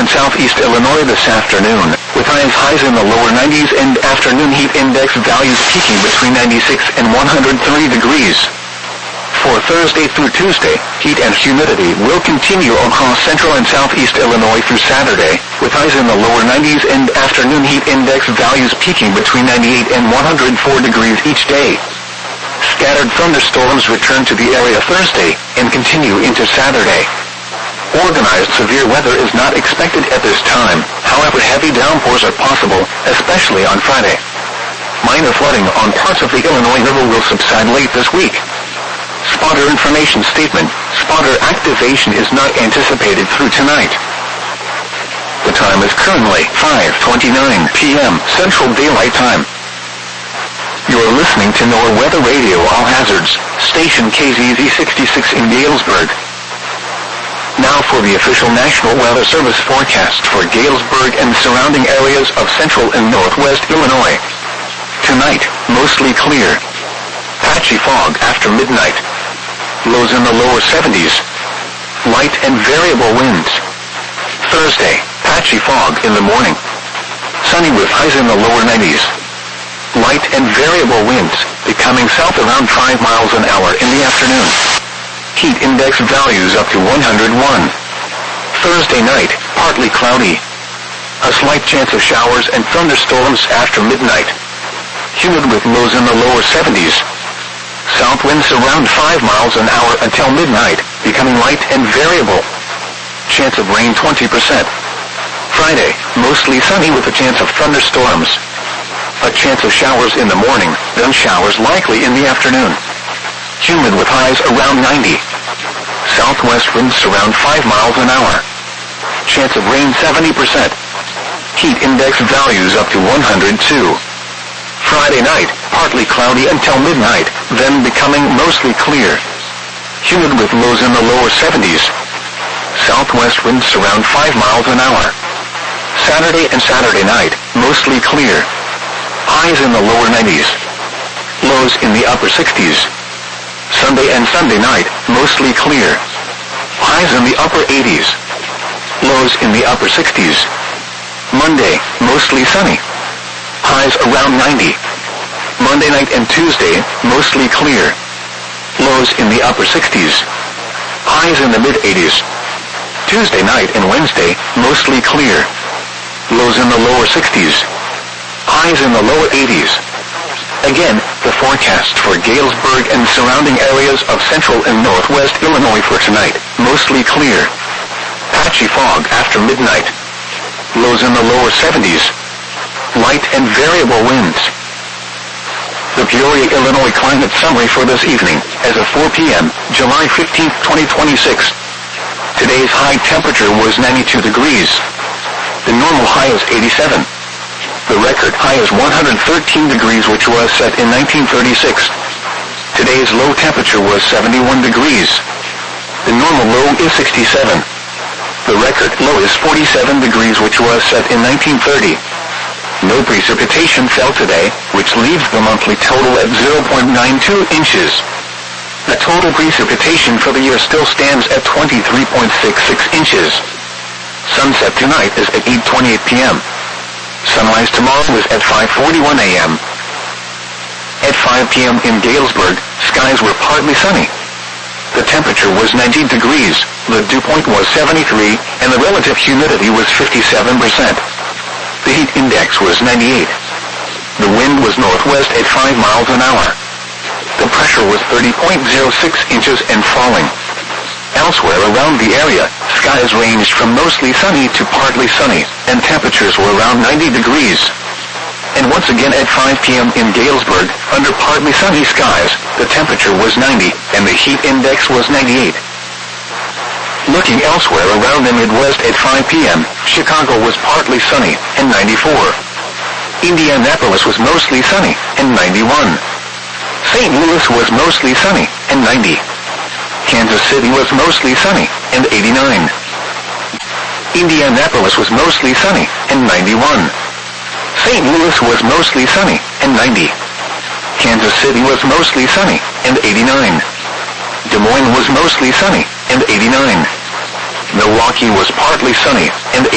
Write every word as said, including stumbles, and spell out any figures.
and southeast Illinois this afternoon, with highs highs in the lower nineties and afternoon heat index values peaking between ninety-six and one hundred three degrees. For Thursday through Tuesday, heat and humidity will continue across central and southeast Illinois through Saturday, with highs in the lower nineties and afternoon heat index values peaking between ninety-eight and one hundred four degrees each day. Scattered thunderstorms return to the area Thursday and continue into Saturday. Organized severe weather is not expected at this time, however heavy downpours are possible, especially on Friday. Minor flooding on parts of the Illinois River will subside late this week. Spotter information statement: spotter activation is not anticipated through tonight. The time is currently five twenty-nine p m Central Daylight Time. You're listening to NOAA Weather Radio All Hazards, station K Z Z sixty-six in Galesburg. Now for the official National Weather Service forecast for Galesburg and surrounding areas of central and northwest Illinois. Tonight, mostly clear. Patchy fog after midnight. Lows in the lower seventies. Light and variable winds. Thursday, patchy fog in the morning. Sunny with highs in the lower nineties. Light and variable winds, becoming south around five miles an hour in the afternoon. Heat index values up to one hundred one. Thursday night, partly cloudy. A slight chance of showers and thunderstorms after midnight. Humid with lows in the lower seventies. South winds around five miles an hour until midnight, becoming light and variable. Chance of rain twenty percent. Friday, mostly sunny with a chance of thunderstorms. A chance of showers in the morning, then showers likely in the afternoon. Humid with highs around ninety. Southwest winds around five miles an hour. Chance of rain seventy percent. Heat index values up to one hundred two. Friday night, partly cloudy until midnight, then becoming mostly clear. Humid with lows in the lower seventies. Southwest winds around five miles an hour. Saturday and Saturday night, mostly clear. Highs in the lower nineties. Lows in the upper sixties. Sunday and Sunday night, mostly clear. Highs in the upper eighties. Lows in the upper sixties. Monday, mostly sunny. Highs around ninety. Monday night and Tuesday, mostly clear. Lows in the upper sixties. Highs in the mid-eighties. Tuesday night and Wednesday, mostly clear. Lows in the lower sixties. Highs in the lower eighties. Again, the forecast for Galesburg and surrounding areas of central and northwest Illinois for tonight, mostly clear. Patchy fog after midnight. Lows in the lower seventies. Light and variable winds. The Peoria, Illinois climate summary for this evening, as of four p m, July fifteenth, twenty twenty-six. Today's high temperature was ninety-two degrees. The normal high is eighty-seven. The record high is one hundred thirteen degrees, which was set in nineteen thirty-six. Today's low temperature was seventy-one degrees. The normal low is sixty-seven. The record low is forty-seven degrees, which was set in nineteen thirty. No precipitation fell today, which leaves the monthly total at zero point nine two inches. The total precipitation for the year still stands at twenty-three point six six inches. Sunset tonight is at eight twenty-eight p m Sunrise tomorrow is at five forty-one a m At five p m in Galesburg, skies were partly sunny. The temperature was nineteen degrees, the dew point was seventy-three, and the relative humidity was fifty-seven percent. The heat index was ninety-eight. The wind was northwest at five miles an hour. The pressure was thirty point zero six inches and falling. Elsewhere around the area, skies ranged from mostly sunny to partly sunny, and temperatures were around ninety degrees. And once again at five p m in Galesburg, under partly sunny skies, the temperature was ninety, and the heat index was ninety-eight. Looking elsewhere around the Midwest at five p m, Chicago was partly sunny, and ninety-four. Indianapolis was mostly sunny, and ninety-one. Saint Louis was mostly sunny, and ninety. Kansas City was mostly sunny, and eighty-nine. Indianapolis was mostly sunny, and ninety-one. Saint Louis was mostly sunny, and ninety. Kansas City was mostly sunny, and eighty-nine. Des Moines was mostly sunny, and eighty-nine. Milwaukee was partly sunny, and